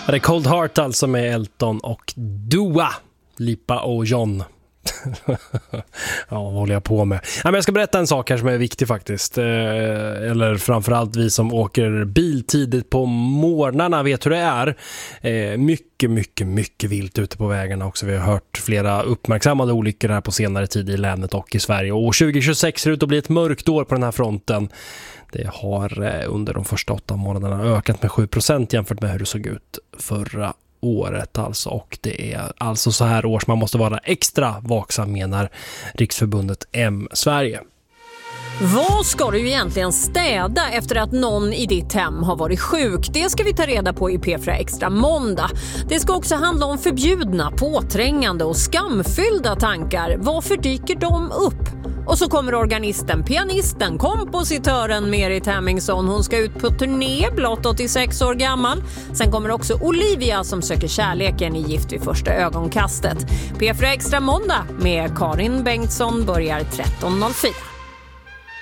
Det är Cold Heart alltså med Elton och Dua Lipa och John. Ja, vad håller jag på med? Ja, men jag ska berätta en sak här som är viktig faktiskt. Eller framförallt vi som åker bil tidigt på morgnarna vet hur det är. Mycket vilt ute på vägarna också. Vi har hört flera uppmärksammade olyckor här på senare tid i länet och i Sverige. Och 2026 ser ut att bli ett mörkt år på den här fronten. Det har under de första 8 månaderna ökat med 7% jämfört med hur det såg ut förra året alltså, och det är alltså så här års man måste vara extra vaksam, menar Riksförbundet M-Sverige. Vad ska du egentligen städa efter att någon i ditt hem har varit sjuk? Det ska vi ta reda på i P4 Extra måndag. Det ska också handla om förbjudna, påträngande och skamfyllda tankar. Varför dyker de upp? Och så kommer organisten, pianisten, kompositören Merit Hemmingsson. Hon ska ut på turné, blott 86 år gammal. Sen kommer också Olivia som söker kärleken i Gift vid första ögonkastet. P4 Extra måndag med Karin Bengtsson börjar 13.04.